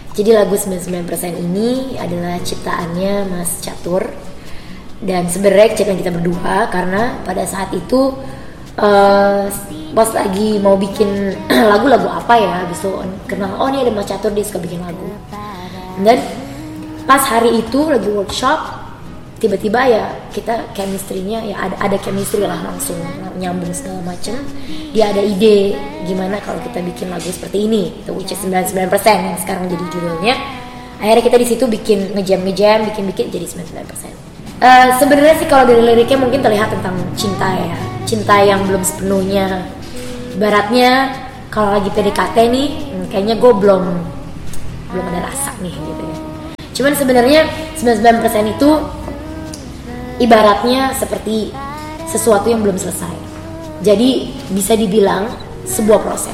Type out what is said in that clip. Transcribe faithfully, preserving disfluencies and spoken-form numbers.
Jadi lagu sembilan puluh sembilan persen ini adalah ciptaannya Mas Catur. Dan sebenarnya ciptaan kita berdua, karena pada saat itu uh, pas lagi mau bikin lagu-lagu apa ya, habis itu kenal, oh ini ada Mas Catur, dia suka bikin lagu. Dan pas hari itu lagi workshop, tiba-tiba ya kita chemistry-nya ya ada ada chemistry lah, langsung nyambung segala macem. Dia ada ide gimana kalau kita bikin lagu seperti ini, itu which is sembilan puluh sembilan persen yang sekarang jadi judulnya. Akhirnya kita di situ bikin ngejam-ngejam, bikin-bikin jadi sembilan puluh sembilan persen. Uh, sebenarnya sih kalau dari liriknya mungkin terlihat tentang cinta ya, cinta yang belum sepenuhnya. Ibaratnya kalau lagi P D K T nih, kayaknya gue belum belum ada rasa nih gitu ya. Cuman sebenarnya sembilan puluh sembilan persen itu ibaratnya seperti sesuatu yang belum selesai. Jadi bisa dibilang sebuah proses.